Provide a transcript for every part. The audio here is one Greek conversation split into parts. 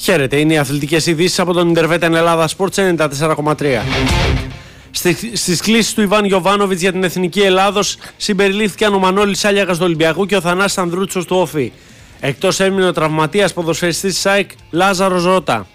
Χαίρετε, είναι οι αθλητικές ειδήσεις από τον Ιντερβέτεν Ελλάδα Sports 94,3. Στις κλήσεις του Ιβάν Γιοβάνοβιτς για την Εθνική Ελλάδος συμπεριλήφθηκαν ο Μανώλης Άλιαγας του Ολυμπιακού και ο Θανάσης Ανδρούτσος του Όφη. Εκτός έμεινε ο τραυματίας ποδοσφαιριστής ΣΑΕΚ Λάζαρος Ρώτα.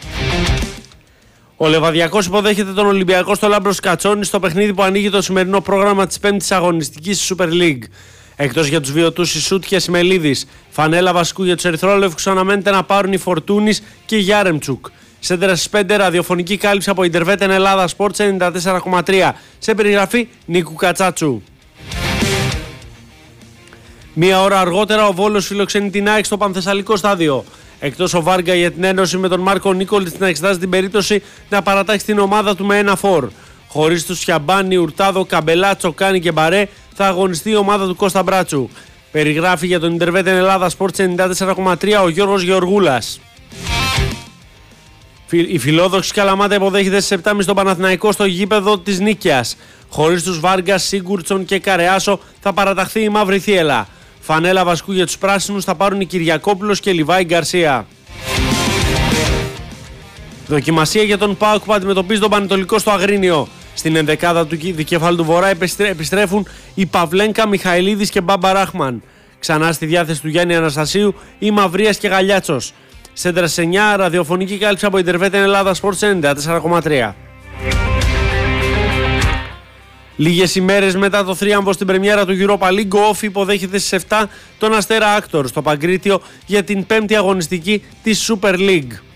Ο Λεβαδιακός υποδέχεται τον Ολυμπιακό στο Λάμπρος Κατσόνη στο παιχνίδι που ανοίγει το σημερινό πρόγραμμα της 5ης αγωνιστικής Super League. Εκτός για τους βιωτούς Ισούτ και Σιμελίδης, φανέλα βασικού για τους ερυθρόλευκους αναμένεται να πάρουν οι Φορτούνης και οι Γιάρεμτσουκ. Σέντρα στις 5, ραδιοφωνική κάλυψη από Ιντερβέτεν Ελλάδα Sports 94,3 σε περιγραφή Νίκου Κατσάτσου. Μία ώρα αργότερα ο Βόλος φιλοξενεί την ΑΕΚ στο Πανθεσσαλικό στάδιο. Εκτός ο Βάργα για την ένωση με τον Μάρκο Νίκολιτς να εξετάζει την περίπτωση να παρατάξει την ομάδα του με ένα φορ. Χωρίς τους Σιαμπάνι, Ουρτάδο, Καμπελά, Τσοκάνι και Μπαρέ θα αγωνιστεί η ομάδα του Κώστα Μπράτσου. Περιγράφει για τον Ιντερβέτεν Ελλάδα Sports 94,3 ο Γιώργος Γεωργούλας. Η φιλόδοξη Καλαμάτα υποδέχεται στις 7.30 τον Παναθηναϊκό στο γήπεδο της Νίκαιας. Χωρίς τους Βάργα, Σίγκουρτσον και Καρεάσο θα παραταχθεί η Μαύρη Θύελλα. Φανέλα βασικού για τους πράσινους θα πάρουν οι Κυριακόπουλος και Λιβάη Γκαρσία. Δοκιμασία για τον ΠΑΟΚ που αντιμετωπίζει τον Πανετολικό στο Αγρίνιο. Στην ενδεκάδα του δικεφάλου του Βορρά επιστρέφουν οι Παυλένκα, Μιχαηλίδης και Μπάμπα Ράχμαν. Ξανά στη διάθεση του Γιάννη Αναστασίου οι Μαυρίας και Γαλιάτσος. Σέντρα σε 9, ραδιοφωνική κάλυψη από Ιντερβέτεν Ελλάδα Sports 94,3. Λίγες ημέρες μετά το θρίαμβο στην πρεμιέρα του Europa League, ο Όφη υποδέχεται στις 7 τον Αστέρα Άκτορ στο Παγκρίτιο για την 5η αγωνιστική της Super League.